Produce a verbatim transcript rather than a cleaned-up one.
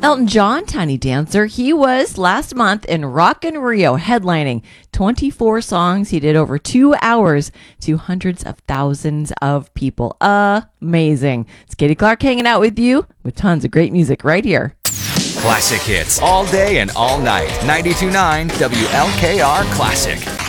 Elton John, Tiny Dancer, he was last month in Rock in Rio headlining twenty-four songs. He did over two hours to hundreds of thousands of people. Amazing. It's Katie Clark hanging out with you with tons of great music right here. Classic hits all day and all night. ninety-two point nine W L K R Classic.